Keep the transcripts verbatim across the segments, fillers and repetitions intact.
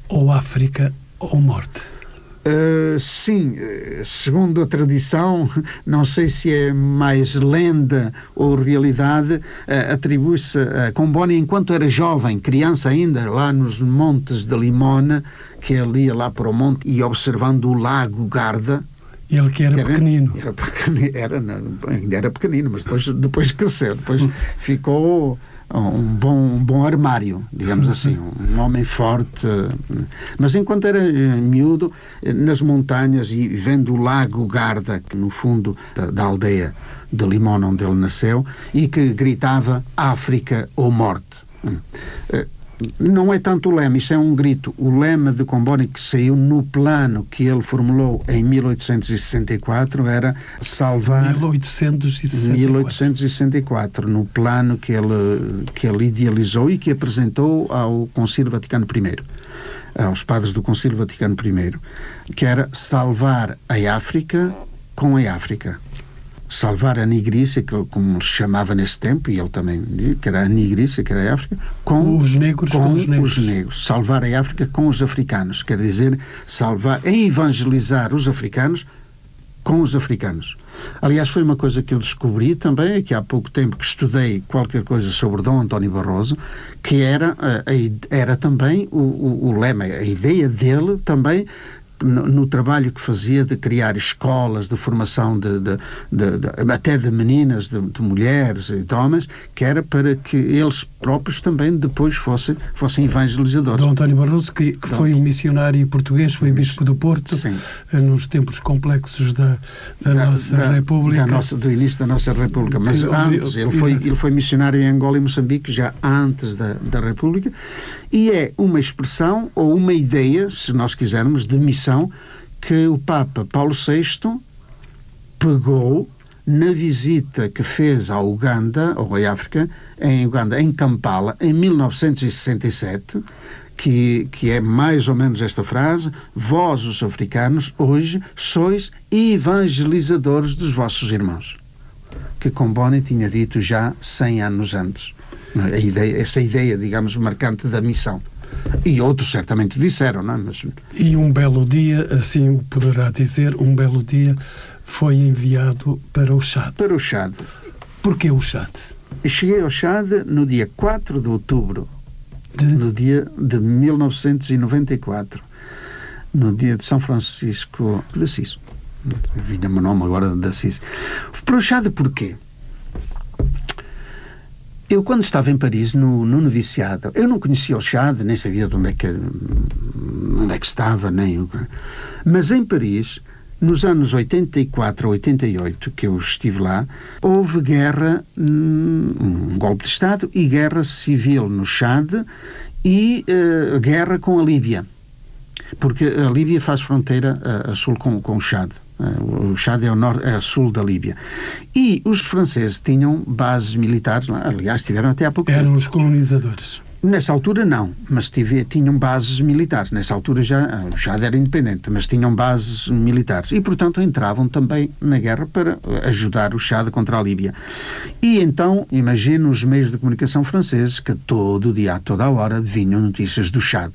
ou África ou morte? Uh, sim, segundo a tradição, não sei se é mais lenda ou realidade, uh, atribui-se a Comboni, enquanto era jovem, criança ainda, lá nos montes de Limona, que ele ia lá para o monte e observando o lago Garda. Ele que era, que era pequenino. Era pequenino, era, ainda era pequenino, mas depois, depois cresceu, depois ficou um bom, um bom armário, digamos assim, um homem forte. Mas enquanto era miúdo, nas montanhas e vendo o lago Garda, que no fundo da, da aldeia de Limona, onde ele nasceu, e que gritava África ou morte. Não é tanto o lema, isso é um grito. O lema de Comboni, que saiu no plano que ele formulou em mil oitocentos e sessenta e quatro, era salvar... mil oitocentos e sessenta e quatro. mil oitocentos e sessenta e quatro, no plano que ele, que ele idealizou e que apresentou ao Concílio Vaticano I, aos padres do Concílio Vaticano I, que era salvar a África com a África. Salvar a nigrícia, que, como se chamava nesse tempo, e ele também que era a nigrícia, que era a África, com os negros, com com os negros. os negros. Salvar a África com os africanos. Quer dizer, salvar, evangelizar os africanos com os africanos. Aliás, foi uma coisa que eu descobri também, aqui há pouco tempo que estudei qualquer coisa sobre Dom António Barroso, que era, era também o, o, o lema, a ideia dele também, No, no trabalho que fazia de criar escolas de formação de, de, de, de, até de meninas, de, de mulheres e de homens, que era para que eles próprios também depois fossem, fossem evangelizadores. Dom António Barroso, que, que foi um missionário português, foi bispo do Porto, sim, nos tempos complexos da, da, da nossa da, República. Da nossa, do início da nossa República. Mas que, antes, ele foi, ele foi missionário em Angola e Moçambique, já antes da, da República, e é uma expressão ou uma ideia, se nós quisermos, de missão que o Papa Paulo sexto pegou na visita que fez à Uganda, ou à África, em Uganda, em Kampala, em mil novecentos e sessenta e sete, que, que é mais ou menos esta frase: vós, os africanos, hoje sois evangelizadores dos vossos irmãos. Que Comboni tinha dito já cem anos antes. A ideia, essa ideia, digamos, marcante da missão. E outros certamente disseram, não é? Mas... E um belo dia, assim o poderá dizer, um belo dia foi enviado para o Chad. Para o Chad. Porquê o Chad? Eu cheguei ao Chad no dia quatro de outubro, de... no dia de mil novecentos e noventa e quatro, no dia de São Francisco de Assis. Vinha-me o nome agora de Assis. Para o Chad porquê? Eu, quando estava em Paris, no, no noviciado, eu não conhecia o Chad, nem sabia de onde é que, onde é que estava, nem... Mas em Paris, nos anos oitenta e quatro a oitenta e oito, que eu estive lá, houve guerra, um golpe de Estado e guerra civil no Chad e uh, guerra com a Líbia. Porque a Líbia faz fronteira a, a sul com, com o Chad. O Chad é, o nor- é a sul da Líbia. E os franceses tinham bases militares lá, aliás, tiveram até há pouco tempo. Eram os colonizadores. Nessa altura não, mas tive, tinham bases militares. Nessa altura já o Chad era independente, mas tinham bases militares. E, portanto, entravam também na guerra para ajudar o Chad contra a Líbia. E então, imagino os meios de comunicação franceses que todo dia, a toda a hora, vinham notícias do Chad.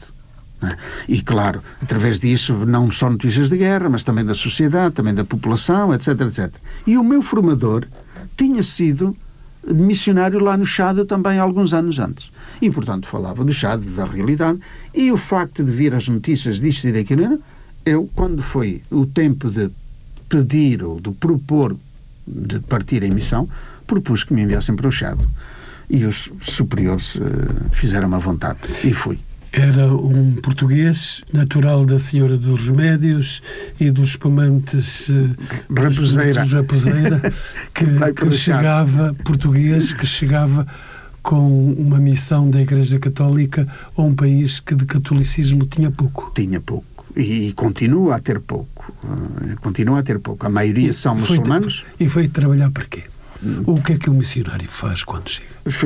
E, claro, através disso, não só notícias de guerra, mas também da sociedade, também da população, etc, etcétera. E o meu formador tinha sido missionário lá no Chad também alguns anos antes. E, portanto, falava do Chad, da realidade, e o facto de vir as notícias disto e daquilo, eu, quando foi o tempo de pedir ou de propor de partir em missão, propus que me enviassem para o Chad. E os superiores uh, fizeram-me à vontade. E fui. Era um português natural da Senhora dos Remédios e dos espumantes Raposeira, Raposeira que, que chegava, português, que chegava com uma missão da Igreja Católica a um país que de catolicismo tinha pouco. Tinha pouco. E, e continua a ter pouco. Uh, continua a ter pouco. A maioria e são foi, muçulmanos. E foi trabalhar para quê? O que é que o missionário faz quando chega?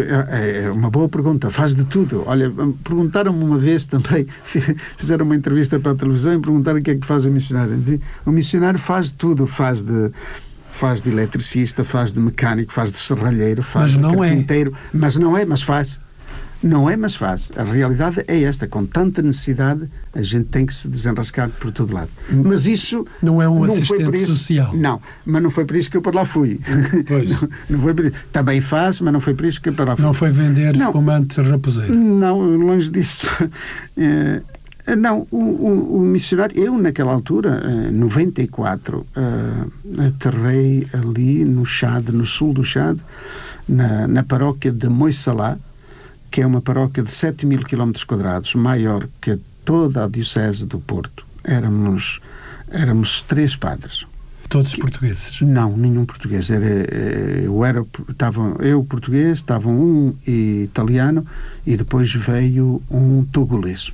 É uma boa pergunta, faz de tudo. Olha, perguntaram-me uma vez também, fizeram uma entrevista para a televisão e perguntaram o que é que faz o missionário. O missionário faz de tudo, faz de, faz de eletricista, faz de mecânico, faz de serralheiro, faz mas de não carpinteiro, é. mas não é, mas faz. Não é, mas faz. A realidade é esta. Com tanta necessidade, a gente tem que se desenrascar por todo lado. Mas isso... Não é um não assistente foi por isso, social. Não, mas não foi por isso que eu para lá fui. Pois. não, não foi por isso. Também faz, mas não foi por isso que eu para lá fui. Não foi vender não, espumante raposeiro. Não, longe disso. É, não, o, o, o missionário... Eu, naquela altura, em noventa e quatro, uh, aterrei ali no Chad, no sul do Chad, na, na paróquia de Moissalá, que é uma paróquia de sete mil quilómetros quadrados, maior que toda a diocese do Porto. Éramos, éramos três padres. Todos portugueses? Não, nenhum português. Era, eu, era, estava, eu português, estava um italiano e depois veio um togolês.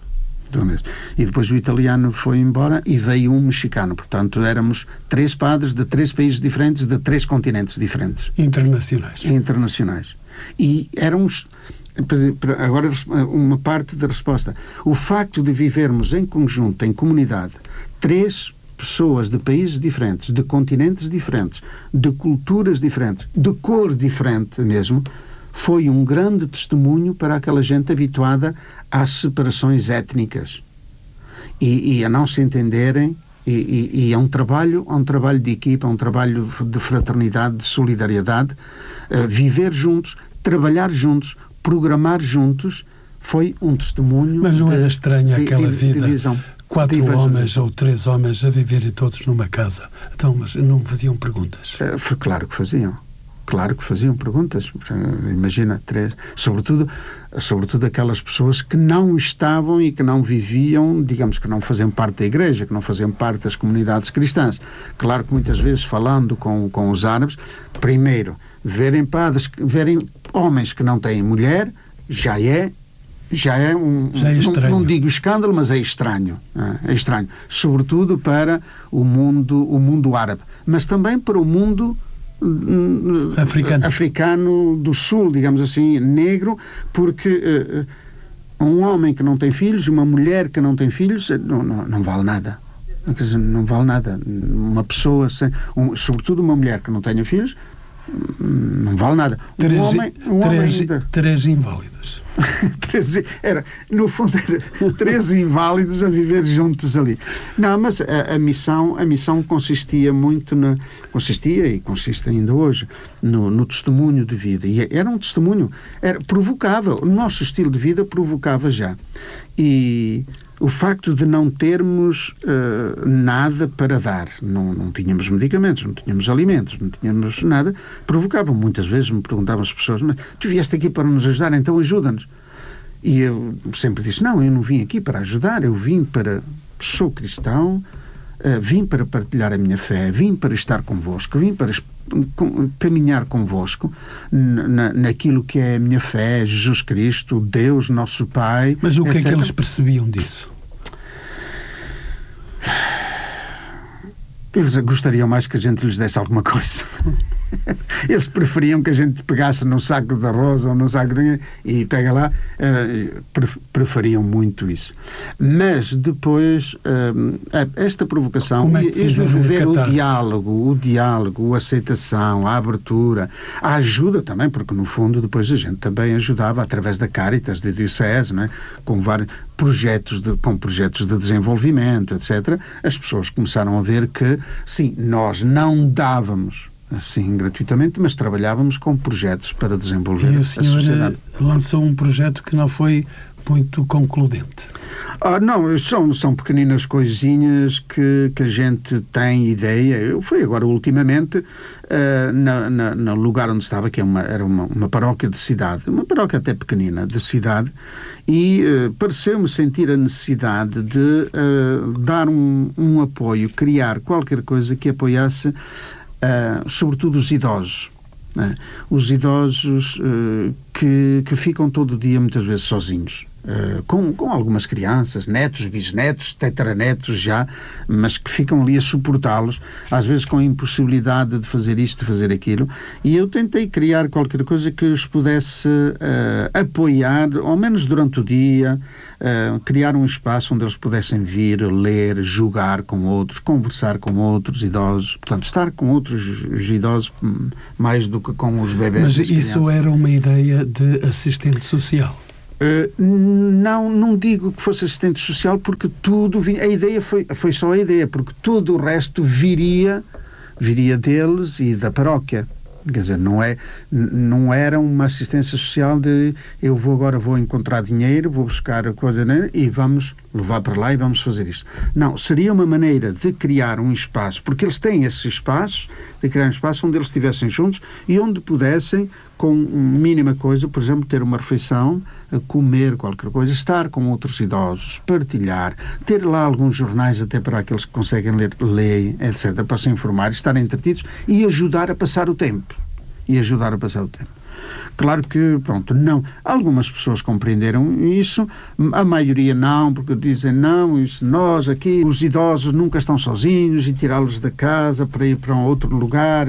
E depois o italiano foi embora e veio um mexicano. Portanto, éramos três padres de três países diferentes, de três continentes diferentes. Internacionais. Internacionais. E éramos... Agora, uma parte da resposta. O facto de vivermos em conjunto, em comunidade, três pessoas de países diferentes, de continentes diferentes, de culturas diferentes, de cor diferente mesmo, foi um grande testemunho para aquela gente habituada às separações étnicas e, e a não se entenderem. E, e, e é um trabalho, é um trabalho de equipa, é um trabalho de fraternidade, de solidariedade. Uh, viver juntos, trabalhar juntos, programar juntos, foi um testemunho. Mas não de, era estranha aquela de, vida? divisão, Quatro homens ou três homens a viverem todos numa casa. Então, mas não faziam perguntas? Uh, foi, claro que faziam. Claro que faziam perguntas. Imagina, três. Sobretudo, sobretudo aquelas pessoas que não estavam e que não viviam, digamos que não faziam parte da igreja, que não faziam parte das comunidades cristãs. Claro que muitas vezes, falando com, com os árabes, primeiro, verem padres, verem homens que não têm mulher, já é já é um, já é estranho. Não, não digo escândalo, mas é estranho. É estranho. Sobretudo para o mundo, o mundo árabe. Mas também para o mundo Africano. africano do sul, digamos assim, negro, porque uh, um homem que não tem filhos, uma mulher que não tem filhos, não, não, não vale nada. Quer dizer, não vale nada. Uma pessoa, sem, um, sobretudo uma mulher que não tenha filhos, não vale nada. Um três, homem, um três, homem ainda... três inválidos. três, era, no fundo, era três inválidos a viver juntos ali. Não, mas a, a missão, a missão consistia muito na, consistia e consiste ainda hoje no, no testemunho de vida. E era um testemunho, era, provocava, o nosso estilo de vida provocava já. E o facto de não termos uh, nada para dar, não, não tínhamos medicamentos, não tínhamos alimentos, não tínhamos nada, provocava. Muitas vezes me perguntavam as pessoas, mas tu vieste aqui para nos ajudar, então ajuda-nos. E eu sempre disse, não, eu não vim aqui para ajudar, eu vim para... Sou cristão, uh, vim para partilhar a minha fé, vim para estar convosco, vim para com, caminhar convosco na, naquilo que é a minha fé, Jesus Cristo, Deus, nosso Pai. Mas o que etcétera. É que eles percebiam disso? Eles gostariam mais que a gente lhes desse alguma coisa. Eles preferiam que a gente pegasse num saco de arroz ou num saco de... e pega lá, preferiam muito isso. Mas depois esta provocação, como é que eles viver o catarse? diálogo, o diálogo, a aceitação, a abertura, a ajuda também, porque no fundo depois a gente também ajudava através da Caritas, da Diocese, não é? Com vários projetos de, com projetos de desenvolvimento, etcétera. As pessoas começaram a ver que, sim, nós não dávamos assim gratuitamente, mas trabalhávamos com projetos para desenvolver e a o senhor sociedade. Lançou um projeto que não foi muito concludente. Ah, não, são, são pequeninas coisinhas que, que a gente tem ideia. Eu fui agora ultimamente uh, na, na, no lugar onde estava, que é uma, era uma, uma paróquia de cidade, uma paróquia até pequenina, de cidade, e uh, pareceu-me sentir a necessidade de uh, dar um, um apoio, criar qualquer coisa que apoiasse uh, sobretudo os idosos. Né? Os idosos uh, que, que ficam todo o dia muitas vezes sozinhos. uh, com, com algumas crianças, netos, bisnetos, tetranetos já, mas que ficam ali a suportá-los, às vezes com a impossibilidade de fazer isto, de fazer aquilo, e eu tentei criar qualquer coisa que os pudesse uh, apoiar, ao menos durante o dia, uh, criar um espaço onde eles pudessem vir, ler, jogar com outros, conversar com outros idosos, portanto, estar com outros idosos mais do que com os bebés. Mas isso crianças. Era uma ideia de assistente social? Uh, não, não digo que fosse assistente social, porque tudo, vi, a ideia foi, foi só a ideia, porque tudo o resto viria, viria deles e da paróquia. Quer dizer, não, é, não era uma assistência social de eu vou agora vou encontrar dinheiro, vou buscar a coisa, né, e vamos levar para lá e vamos fazer isto. Não, seria uma maneira de criar um espaço, porque eles têm esses espaços, de criar um espaço onde eles estivessem juntos e onde pudessem, com mínima coisa, por exemplo, ter uma refeição, comer qualquer coisa, estar com outros idosos, partilhar, ter lá alguns jornais até para aqueles que conseguem ler, ler, etcétera, para se informar, estar entretidos e ajudar a passar o tempo. E ajudar a passar o tempo. Claro que, pronto, não. Algumas pessoas compreenderam isso, a maioria não, porque dizem, não, isso, nós aqui, os idosos nunca estão sozinhos e tirá-los da casa para ir para um outro lugar.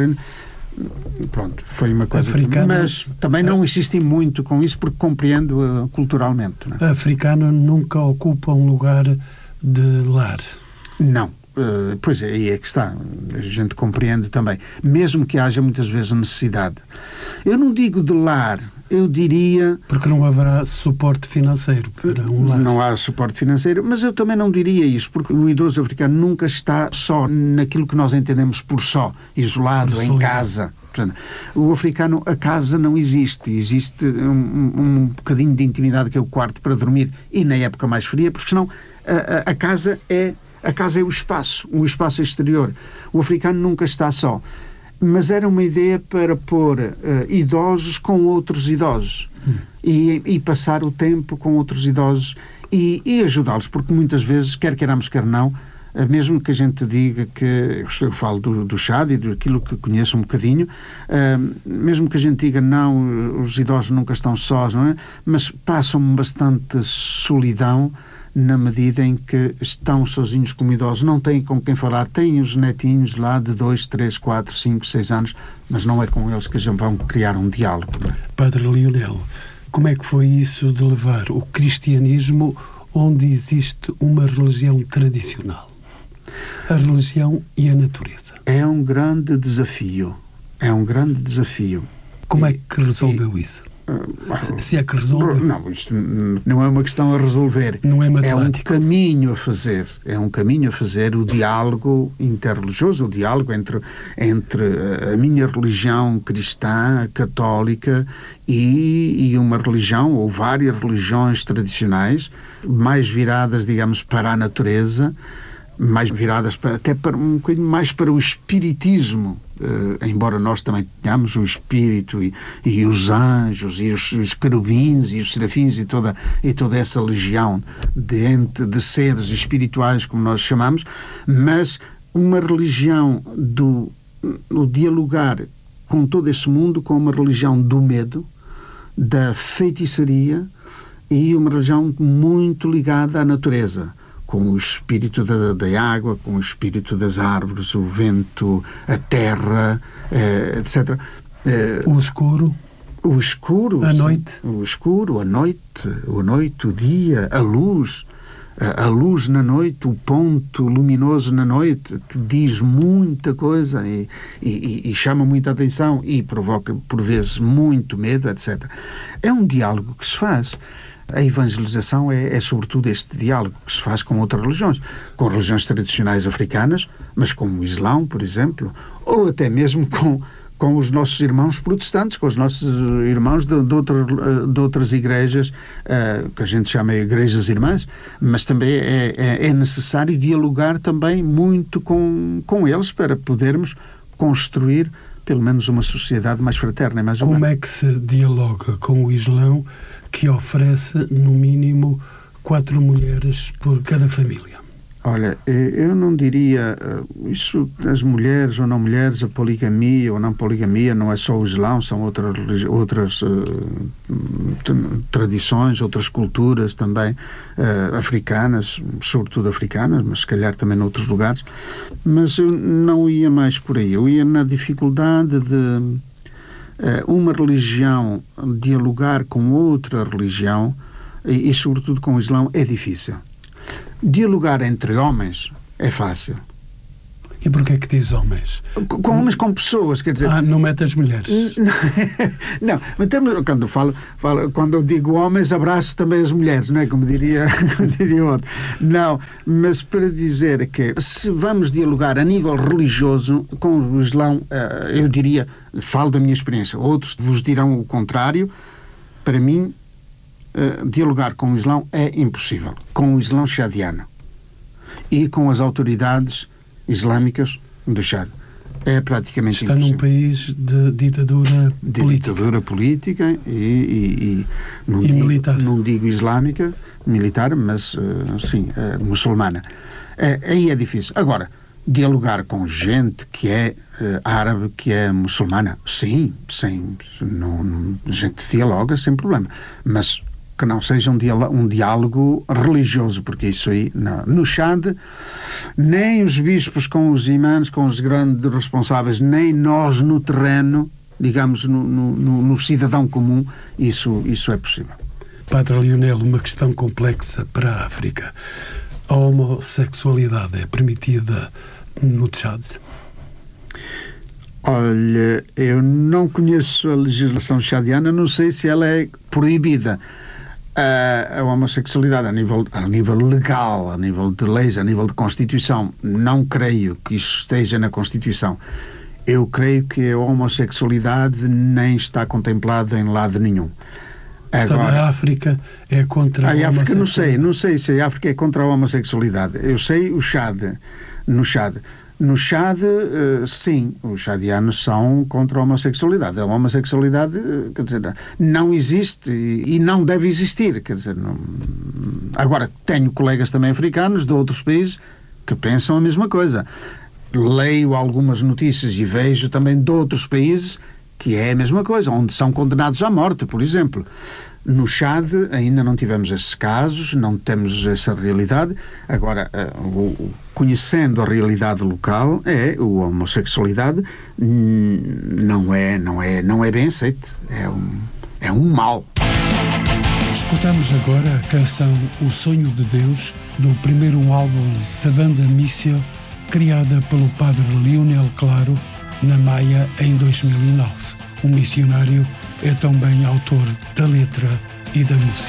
Pronto, foi uma coisa... Africano, mas também não insisti muito com isso, porque compreendo uh, culturalmente. Não é? Africano nunca ocupa um lugar de lar. Não. Uh, pois é, aí é que está. A gente compreende também. Mesmo que haja muitas vezes necessidade. Eu não digo de lar, eu diria... Porque não haverá suporte financeiro para um lar. Não há suporte financeiro, mas eu também não diria isso, porque o idoso africano nunca está só naquilo que nós entendemos por só, isolado, por em casa. O africano, a casa não existe. Existe um, um bocadinho de intimidade que é o quarto para dormir e na época mais fria, porque senão a, a, a casa é... A casa é o espaço, um espaço exterior. O africano nunca está só. Mas era uma ideia para pôr uh, idosos com outros idosos. Hum. E, e passar o tempo com outros idosos e, e ajudá-los, porque muitas vezes, quer queiramos, quer não, uh, mesmo que a gente diga que... Eu, eu falo do, do Chad e daquilo que conheço um bocadinho, uh, mesmo que a gente diga, não, os idosos nunca estão sós, não é? Mas passam bastante solidão na medida em que estão sozinhos como idosos, não têm com quem falar, têm os netinhos lá de dois, três, quatro, cinco, seis anos, mas não é com eles que a gente vai criar um diálogo. Padre Lionel, como é que foi isso de levar o cristianismo onde existe uma religião tradicional? A religião e a natureza. É um grande desafio. É um grande desafio. Como é que resolveu e, isso? Uh, Se é que resolve? Não, isto não é uma questão a resolver. Não é matemático. É um caminho a fazer. É um caminho a fazer o diálogo interreligioso, o diálogo entre, entre a minha religião cristã, católica, e, e uma religião, ou várias religiões tradicionais, mais viradas, digamos, para a natureza, mais viradas para, até para um bocadinho mais para o espiritismo, uh, embora nós também tenhamos o espírito e, e os anjos e os, os querubins e os serafins e toda, e toda essa legião de, ente, de seres espirituais, como nós chamamos, mas uma religião do, do dialogar com todo esse mundo, com uma religião do medo, da feitiçaria e uma religião muito ligada à natureza, com o espírito da, da água, com o espírito das árvores, o vento, a terra, eh, etcétera. Eh, o escuro. O escuro. A sim, noite. O escuro, a noite, a noite, o dia, a luz. A, a luz na noite, o ponto luminoso na noite, que diz muita coisa e, e, e chama muita atenção e provoca, por vezes, muito medo, etcétera. É um diálogo que se faz. A evangelização é, é sobretudo este diálogo que se faz com outras religiões, com religiões tradicionais africanas, mas com o Islão, por exemplo, ou até mesmo com, com os nossos irmãos protestantes, com os nossos irmãos de, de, outra, de outras igrejas, uh, que a gente chama igrejas irmãs, mas também é, é, é necessário dialogar também muito com, com eles para podermos construir pelo menos uma sociedade mais fraterna e mais humana. Como é que se dialoga com o Islão, que oferece, no mínimo, quatro mulheres por cada família? Olha, eu não diria isso, as mulheres ou não mulheres, a poligamia ou não poligamia, não é só o Islão, são outras, outras uh, tradições, outras culturas também uh, africanas, sobretudo africanas, mas se calhar também noutros lugares. Mas eu não ia mais por aí, eu ia na dificuldade de uh, uma religião dialogar com outra religião e, e sobretudo com o Islão é difícil. Dialogar entre homens é fácil. E porquê é que diz homens? Com, com homens, com pessoas, quer dizer... Ah, não mete as mulheres. Não, mas temos, quando, eu falo, falo, quando eu digo homens, abraço também as mulheres, não é? Como diria, como diria outro. Não, mas para dizer que se vamos dialogar a nível religioso com o Islão, eu diria, falo da minha experiência, outros vos dirão o contrário, para mim, Uh, dialogar com o Islão é impossível, com o Islão chadiano e com as autoridades islâmicas do Chad. É praticamente Está impossível. Num país de ditadura de política. ditadura política e, e, e, não, e digo, militar. Não digo islâmica, militar, mas uh, sim, uh, muçulmana. É, aí é difícil. Agora, dialogar com gente que é uh, árabe, que é muçulmana, sim, sim, não, não, a gente dialoga sem problema. Mas que não seja um diálogo, um diálogo religioso, porque isso aí, não. No Chad, nem os bispos com os imãs, com os grandes responsáveis, nem nós no terreno, digamos, no, no, no cidadão comum, isso, isso é possível. Padre Lionel, uma questão complexa para a África. A homossexualidade é permitida no Chad? Olha, eu não conheço a legislação chadiana, não sei se ela é proibida. A homossexualidade a nível, a nível legal, a nível de leis, a nível de Constituição, não creio que isso esteja na Constituição. Eu creio que a homossexualidade nem está contemplada em lado nenhum. Agora, a África é contra a, a África não sei, não sei se a África é contra a homossexualidade. Eu sei o Chad, no Chad. No Chad, uh, sim, os chadianos são contra a homossexualidade. A homossexualidade, uh, quer dizer, não existe e, e não deve existir. Quer dizer, não... Agora, tenho colegas também africanos de outros países que pensam a mesma coisa. Leio algumas notícias e vejo também de outros países que é a mesma coisa, onde são condenados à morte, por exemplo. No Chad ainda não tivemos esses casos, não temos essa realidade. Agora, uh, conhecendo a realidade local, é a homossexualidade não é, não é, não é bem aceito. É um, é um mal. Escutamos agora a canção O Sonho de Deus, do primeiro álbum da banda Missio, criada pelo padre Lionel Claro, na Maia, em dois mil e nove. O missionário é também autor da letra e da música.